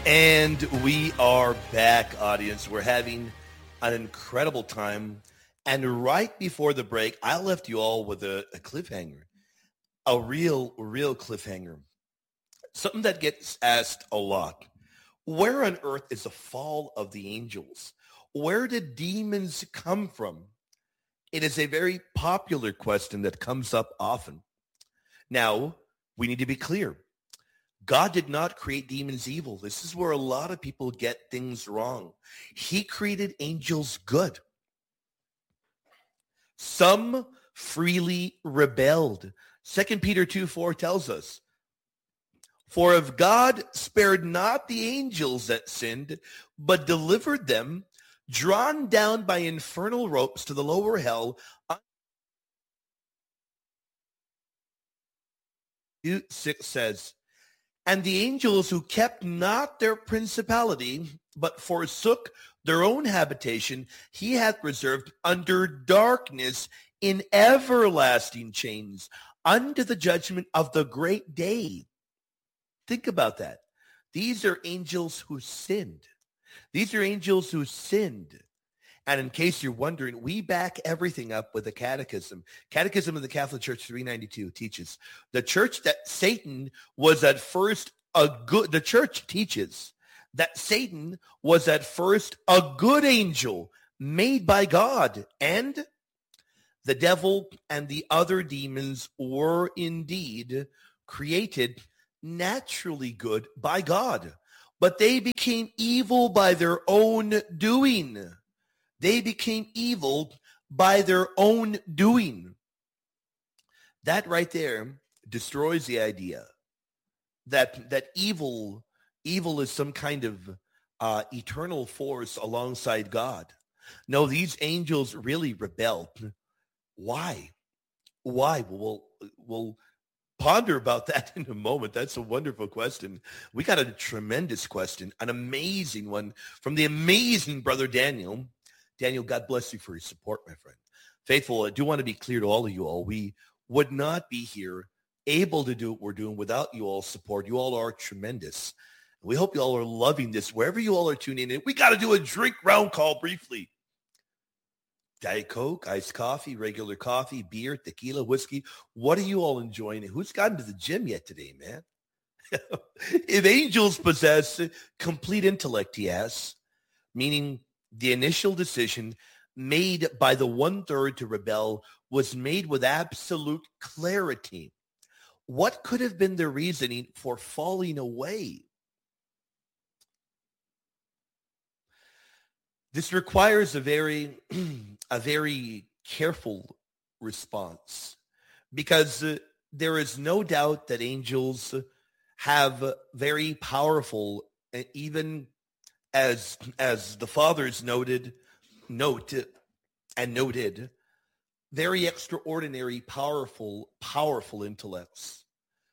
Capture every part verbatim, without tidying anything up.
And we are back, audience. We're having an incredible time. And right before the break, I left you all with a, a cliffhanger, a real, real cliffhanger. Something that gets asked a lot. Where on earth is the fall of the angels? Where did demons come from? It is a very popular question that comes up often. Now, we need to be clear. God did not create demons evil. This is where a lot of people get things wrong. He created angels good. Some freely rebelled. Second Peter two four tells us, for if God spared not the angels that sinned, but delivered them, drawn down by infernal ropes to the lower hell, six says, and the angels who kept not their principality, but forsook their own habitation, he hath reserved under darkness in everlasting chains, unto the judgment of the great day. Think about that. These are angels who sinned. These are angels who sinned. And in case you're wondering, we back everything up with the Catechism. Catechism of the Catholic Church three ninety-two teaches the church that Satan was at first a good, the church teaches that Satan was at first a good angel made by God, and the devil and the other demons were indeed created naturally good by God, but they became evil by their own doing. They became evil by their own doing. That right there destroys the idea that that evil, evil is some kind of uh, eternal force alongside God. No, these angels really rebelled. Why? Why? We'll, we'll ponder about that in a moment. That's a wonderful question. We got a tremendous question, an amazing one from the amazing brother Daniel. Daniel, God bless you for your support, my friend. Faithful, I do want to be clear to all of you all. We would not be here able to do what we're doing without you all support. You all are tremendous. We hope you all are loving this. Wherever you all are tuning in, we got to do a drink round call briefly. Diet Coke, iced coffee, regular coffee, beer, tequila, whiskey. What are you all enjoying? Who's gotten to the gym yet today, man? If angels possess complete intellect, he asks, meaning the initial decision made by the one-third to rebel was made with absolute clarity. What could have been the reasoning for falling away? This requires a very, a very careful response, because uh, there is no doubt that angels have very powerful, uh, even as as the fathers noted, note and noted, very extraordinary, powerful, powerful intellects.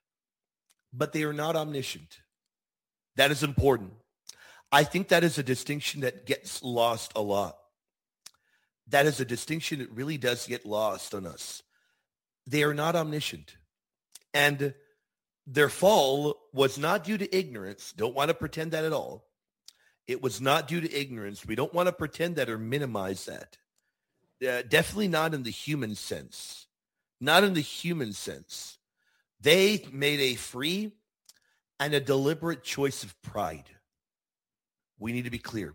But they are not omniscient. That is important. I think that is a distinction that gets lost a lot. That is a distinction that really does get lost on us. They are not omniscient. And their fall was not due to ignorance. Don't want to pretend that at all. It was not due to ignorance. We don't want to pretend that or minimize that. Uh, definitely not in the human sense. Not in the human sense. They made a free and a deliberate choice of pride. We need to be clear.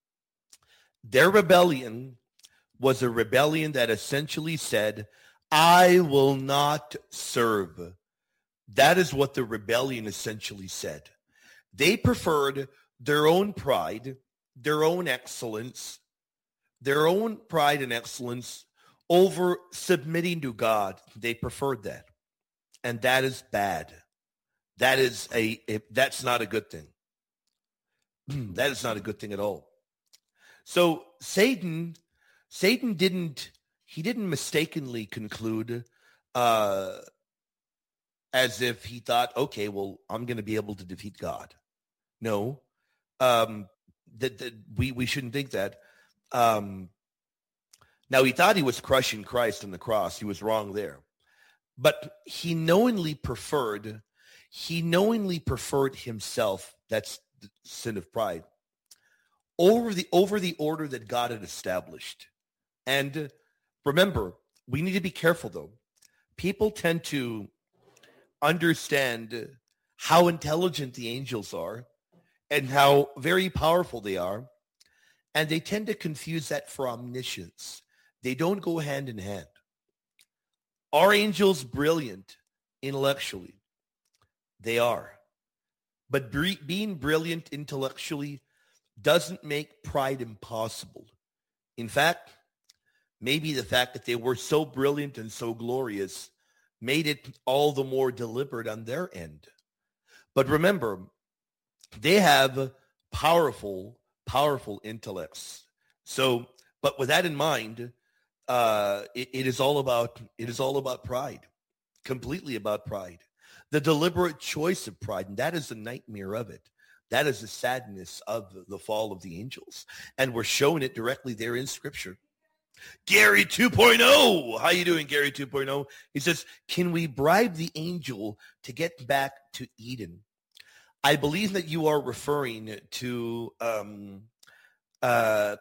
Their rebellion was a rebellion that essentially said, I will not serve. That is what the rebellion essentially said. They preferred their own pride, their own excellence, their own pride and excellence over submitting to God. They preferred that. And that is bad. That is a, a that's not a good thing. That is not a good thing at all. So Satan, Satan didn't, he didn't mistakenly conclude uh, as if he thought, okay, well, I'm going to be able to defeat God. No, um, that, that we, we shouldn't think that. Um, now, he thought he was crushing Christ on the cross. He was wrong there. But he knowingly preferred, he knowingly preferred himself. That's the sin of pride, over the over the order that God had established. And remember, we need to be careful, though. People tend to understand how intelligent the angels are and how very powerful they are, and they tend to confuse that for omniscience. They don't go hand in hand. Are angels brilliant intellectually? They are. But bre- being brilliant intellectually doesn't make pride impossible. In fact, maybe the fact that they were so brilliant and so glorious made it all the more deliberate on their end. But remember, they have powerful, powerful intellects. So, but with that in mind, uh, it, it is all about it is all about pride, completely about pride. The deliberate choice of pride, and that is the nightmare of it. That is the sadness of the fall of the angels. And we're showing it directly there in Scripture. Gary two point oh. How you doing, Gary two point oh? He says, can we bribe the angel to get back to Eden? I believe that you are referring to... Um, uh,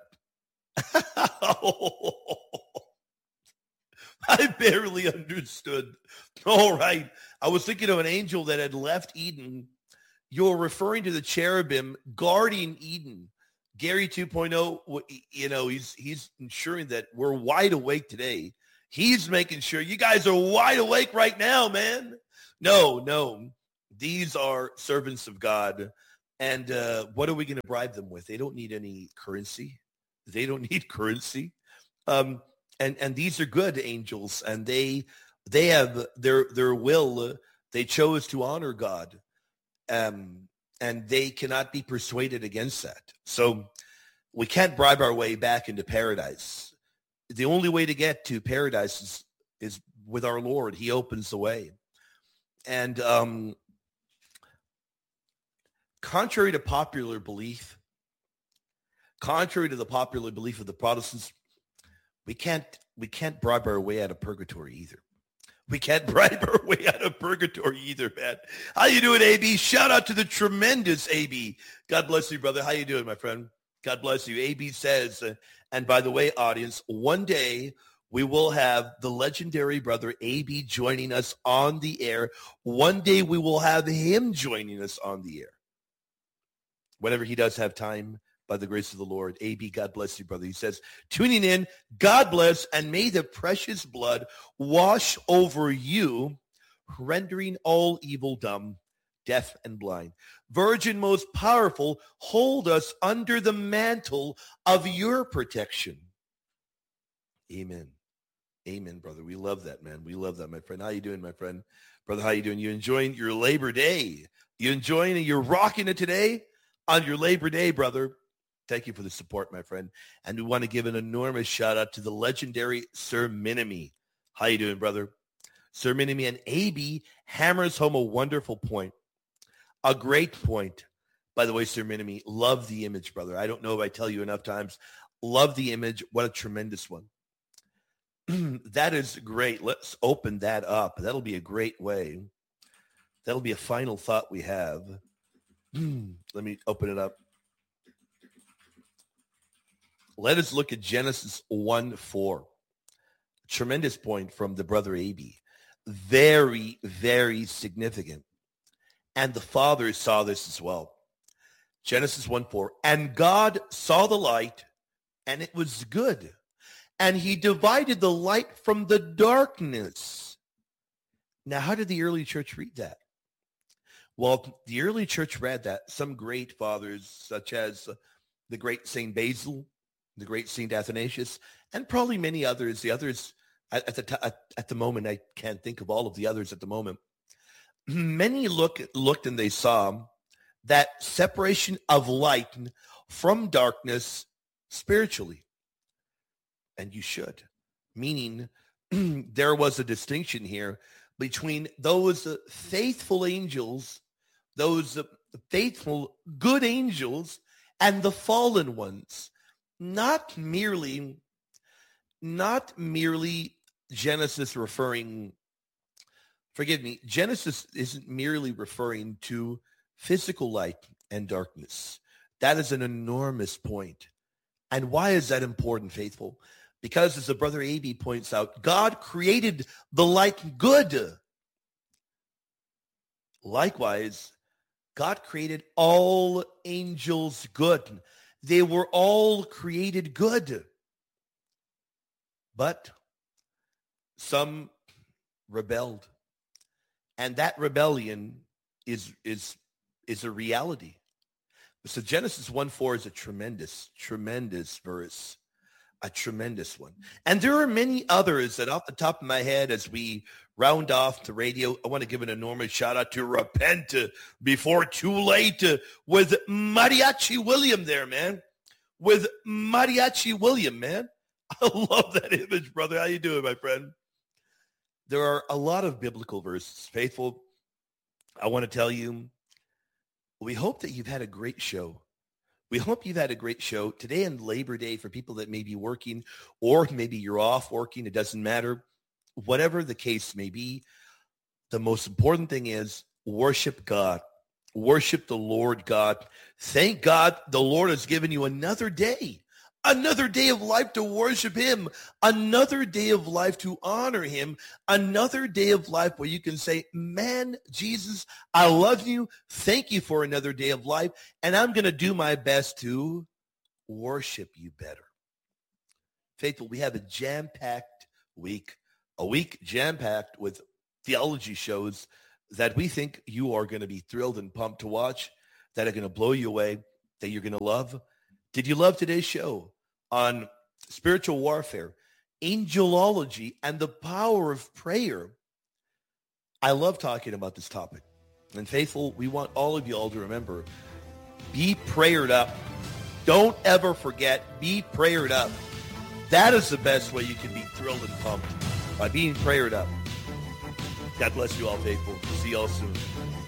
I barely understood. All right. I was thinking of an angel that had left Eden. You're referring to the cherubim guarding Eden. Gary two point oh, you know, he's he's ensuring that we're wide awake today. He's making sure you guys are wide awake right now, man. No, no. These are servants of God. And uh, what are we going to bribe them with? They don't need any currency. They don't need currency. Um, and, and these are good angels, and they they have their their will. Uh, they chose to honor God. Um, and they cannot be persuaded against that. So we can't bribe our way back into paradise. The only way to get to paradise is, is with our Lord. He opens the way. And um, contrary to popular belief, contrary to the popular belief of the Protestants, we can't we can't bribe our way out of purgatory either. We can't bribe our way out of purgatory either, man. How you doing, A B? Shout out to the tremendous A B. God bless you, brother. How you doing, my friend? God bless you. A B says, uh, and by the way, audience, one day we will have the legendary brother A B joining us on the air. One day we will have him joining us on the air. Whenever he does have time, by the grace of the Lord. A B, God bless you, brother. He says, tuning in, God bless, and may the precious blood wash over you, rendering all evil dumb, deaf, and blind. Virgin most powerful, hold us under the mantle of your protection. Amen. Amen, brother. We love that, man. We love that, my friend. How you doing, my friend? Brother, how you doing? You enjoying your Labor Day? You enjoying it? You're rocking it today on your Labor Day, brother. Thank you for the support, my friend. And we want to give an enormous shout out to the legendary Sir Minimi. How you doing, brother? Sir Minimi, and A B hammers home a wonderful point. A great point. By the way, Sir Minimi, love the image, brother. I don't know if I tell you enough times. Love the image. What a tremendous one. That is great. Let's open that up. That'll be a great way. That'll be a final thought we have. Let me open it up. Let us look at Genesis one four. Tremendous point from the brother A B. Very, very significant. And the Father saw this as well. Genesis one four. And God saw the light, and it was good. And he divided the light from the darkness. Now, how did the early church read that? Well, the early church read that. Some great fathers, such as the great Saint Basil, the great Saint Athanasius, and probably many others. The others, at, at the t- at, at the moment, I can't think of all of the others at the moment. Many look, looked and they saw that separation of light from darkness spiritually. And you should. Meaning, there was a distinction here between those uh, faithful angels, those uh, faithful good angels, and the fallen ones. Not merely, not merely Genesis referring, forgive me, Genesis isn't merely referring to physical light and darkness. That is an enormous point. And why is that important, faithful? Because as the brother A B points out, God created the light good. Likewise, God created all angels good. They were all created good. But some rebelled. And that rebellion is, is, is a reality. So Genesis one four is a tremendous, tremendous verse. A tremendous one. And there are many others that off the top of my head, as we round off the radio, I want to give an enormous shout out to Repent Before Too Late with Mariachi William there, man. With Mariachi William, man. I love that image, brother. How you doing, my friend? There are a lot of biblical verses. Faithful, I want to tell you, we hope that you've had a great show. We hope you've had a great show today on Labor Day for people that may be working, or maybe you're off working. It doesn't matter. Whatever the case may be, the most important thing is worship God. Worship the Lord God. Thank God the Lord has given you another day. Another day of life to worship him. Another day of life to honor him. Another day of life where you can say, man, Jesus, I love you. Thank you for another day of life. And I'm going to do my best to worship you better. Faithful, we have a jam-packed week. A week jam-packed with theology shows that we think you are going to be thrilled and pumped to watch, that are going to blow you away, that you're going to love. Did you love today's show on spiritual warfare, angelology, and the power of prayer? I love talking about this topic. And faithful, we want all of you all to remember, be prayered up. Don't ever forget, be prayered up. That is the best way you can be thrilled and pumped, by being prayered up. God bless you all, faithful. See you all soon.